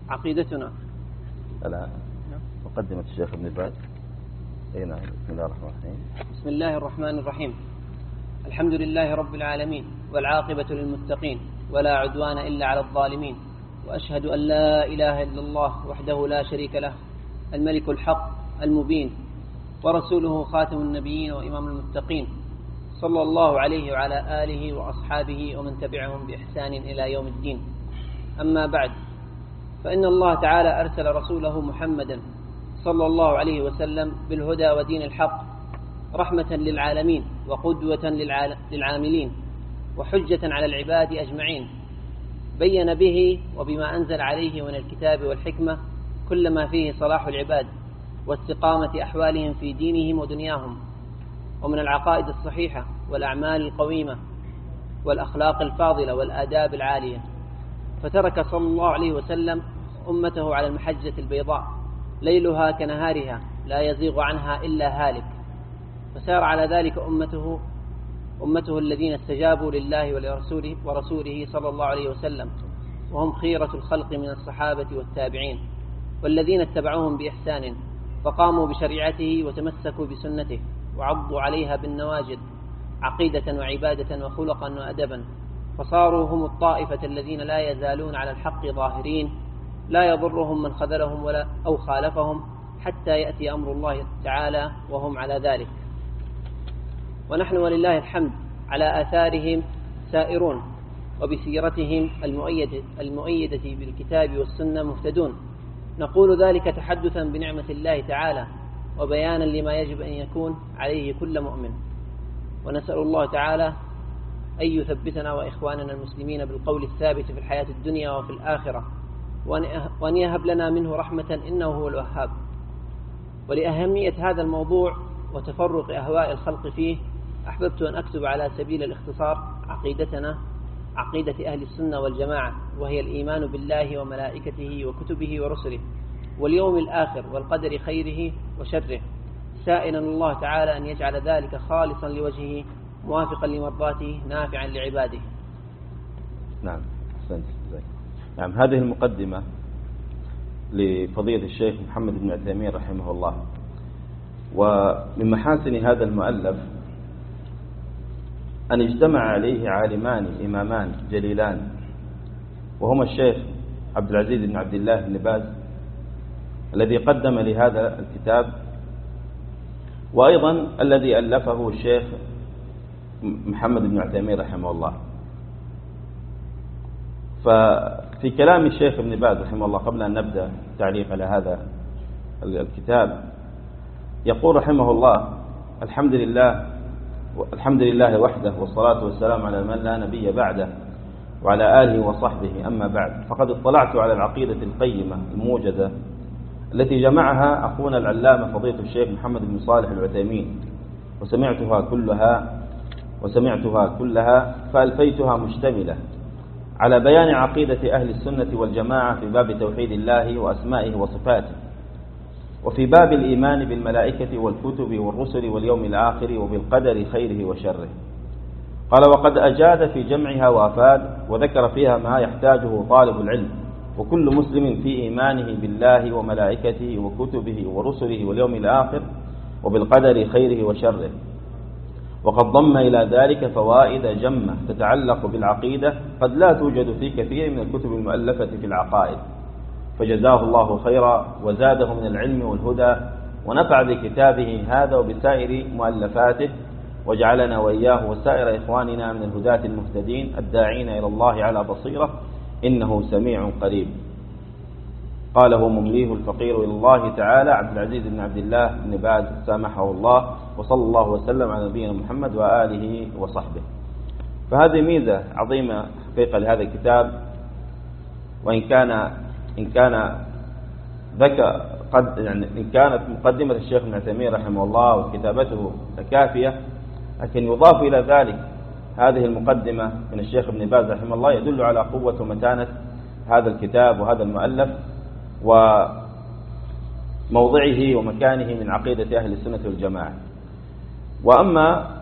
عقيدتنا. الآن مقدمة الشيخ ابن باز. نعم. بسم الله الرحمن الرحيم. بسم الله الرحمن الرحيم. الحمد لله رب العالمين، والعاقبة للمتقين، ولا عدوان إلا على الظالمين، وأشهد أن لا إله إلا الله وحده لا شريك له، الملك الحق المبين، ورسوله خاتم النبيين وإمام المتقين، صلى الله عليه وعلى آله وأصحابه ومن تبعهم بإحسان إلى يوم الدين. أما بعد، فإن الله تعالى أرسل رسوله محمدا صلى الله عليه وسلم بالهدى ودين الحق رحمة للعالمين وقدوة للعاملين وحجة على العباد أجمعين، بين به وبما أنزل عليه من الكتاب والحكمة كل ما فيه صلاح العباد واستقامة أحوالهم في دينهم ودنياهم، ومن العقائد الصحيحة والأعمال القويمة والأخلاق الفاضلة والآداب العالية. فترك صلى الله عليه وسلم أمته على المحجة البيضاء ليلها كنهارها لا يزيغ عنها إلا هالك، فسار على ذلك أمته الذين استجابوا لله ورسوله صلى الله عليه وسلم، وهم خيرة الخلق من الصحابة والتابعين والذين اتبعوهم بإحسان، فقاموا بشريعته وتمسكوا بسنته وعضوا عليها بالنواجذ عقيدة وعبادة وخلقا وأدبا، فصاروا هم الطائفة الذين لا يزالون على الحق ظاهرين، لا يضرهم من خذلهم ولا أو خالفهم حتى يأتي أمر الله تعالى وهم على ذلك. ونحن ولله الحمد على آثارهم سائرون، وبسيرتهم المؤيدة بالكتاب والسنة مهتدون. نقول ذلك تحدثا بنعمة الله تعالى وبيانا لما يجب أن يكون عليه كل مؤمن، ونسأل الله تعالى أن يثبتنا وإخواننا المسلمين بالقول الثابت في الحياة الدنيا وفي الآخرة، وأن يهب لنا منه رحمة إنه هو الوهاب. ولأهمية هذا الموضوع وتفرق أهواء الخلق فيه، أحببت أن أكتب على سبيل الاختصار عقيدتنا، عقيدة أهل السنة والجماعة، وهي الإيمان بالله وملائكته وكتبه ورسله واليوم الآخر والقدر خيره وشره، سائلا الله تعالى أن يجعل ذلك خالصا لوجهه موافقا لمرضاته نافعا لعباده. نعم. نعم. هذه المقدمة لفضيلة الشيخ محمد بن عثيمين رحمه الله. ومن محاسن هذا المؤلف أن اجتمع عليه عالمان إمامان جليلان، وهما الشيخ عبد العزيز بن عبد الله بن باز الذي قدم لهذا الكتاب، وأيضا الذي ألفه الشيخ محمد بن عثيمين رحمه الله. ففي كلام الشيخ ابن باز رحمه الله قبل أن نبدأ التعليق على هذا الكتاب، يقول رحمه الله: الحمد لله وحده، والصلاة والسلام على من لا نبي بعده وعلى آله وصحبه. أما بعد، فقد اطلعت على العقيدة القيمة الموجزة التي جمعها أخونا العلامة فضيلة الشيخ محمد بن صالح العثيمين، وسمعتها كلها فألفيتها مشتملة على بيان عقيدة أهل السنة والجماعة في باب توحيد الله وأسمائه وصفاته، وفي باب الإيمان بالملائكة والكتب والرسل واليوم الآخر وبالقدر خيره وشره. قال: وقد أجاد في جمعها وأفاد، وذكر فيها ما يحتاجه طالب العلم وكل مسلم في إيمانه بالله وملائكته وكتبه ورسله واليوم الآخر وبالقدر خيره وشره. وقد ضم إلى ذلك فوائد جمة تتعلق بالعقيدة قد لا توجد في كثير من الكتب المؤلفة في العقائد، فجزاه الله خيرا وزاده من العلم والهدى، ونفع بكتابه هذا وبسائر مؤلفاته، وجعلنا وإياه وسائر إخواننا من الهداة المهتدين الداعين إلى الله على بصيرة، إنه سميع قريب. قاله ممليه الفقير إلى الله تعالى عبد العزيز بن عبد الله بن باز سامحه الله، وصلى الله وسلم على نبينا محمد وآله وصحبه. فهذه ميزة عظيمة حقيقة لهذا الكتاب، وإن كانت مقدمة الشيخ ابن عثيمين رحمه الله وكتابته كافية، لكن يضاف إلى ذلك هذه المقدمة من الشيخ ابن باز رحمه الله يدل على قوة ومتانة هذا الكتاب وهذا المؤلف وموضعه ومكانه من عقيدة أهل السنة والجماعة. وأما